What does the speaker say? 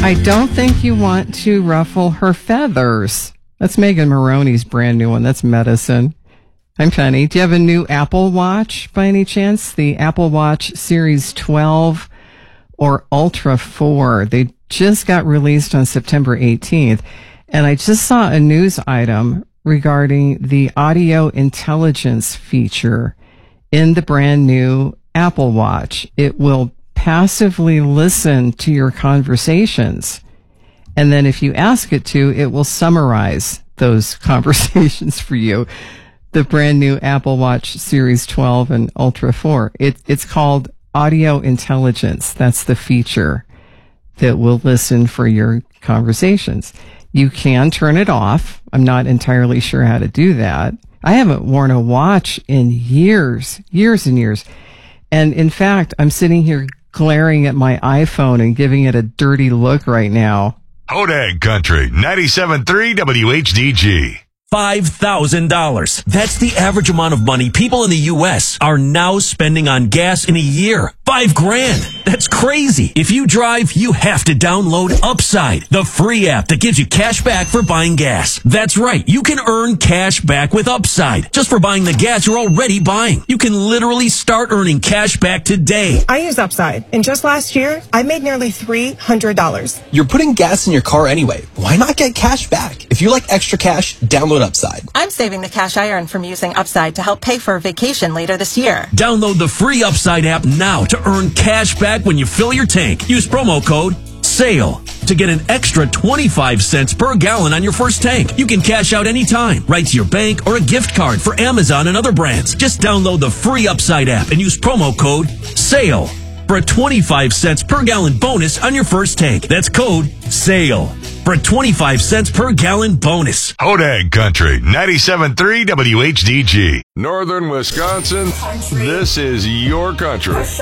I don't think you want to ruffle her feathers. That's Megan Maroney's brand new one. That's Medicine. I'm Penny. Do you have a new Apple Watch by any chance? The Apple Watch Series 12 or Ultra 4. They just got released on September 18th. And I just saw a news item regarding the audio intelligence feature in the brand new Apple Watch. It will passively listen to your conversations. And then if you ask it to, it will summarize those conversations for you. The brand new Apple Watch Series 12 and Ultra 4. It's called Audio Intelligence. That's the feature that will listen for your conversations. You can turn it off. I'm not entirely sure how to do that. I haven't worn a watch in years and years. And in fact, I'm sitting here glaring at my iPhone and giving it a dirty look right now. Hodag Country, 97.3 WHDG. $5,000. That's the average amount of money people in the U.S. are now spending on gas in a year. $5,000. That's crazy. If you drive, you have to download Upside, the free app that gives you cash back for buying gas. That's right. You can earn cash back with Upside just for buying the gas you're already buying. You can literally start earning cash back today. I use Upside, and just last year, I made nearly $300. You're putting gas in your car anyway. Why not get cash back? If you like extra cash, download Upside. I'm saving the cash I earn from using Upside to help pay for a vacation later this year. Download the free Upside app now to earn cash back when you fill your tank. Use promo code SALE to get an extra 25 cents per gallon on your first tank. You can cash out anytime, right to your bank or a gift card for Amazon and other brands. Just download the free Upside app and use promo code SALE for a 25 cents per gallon bonus on your first tank. That's code SALE for a 25 cents per gallon bonus. Hodag Country, 97.3 WHDG. Northern Wisconsin, this is your country.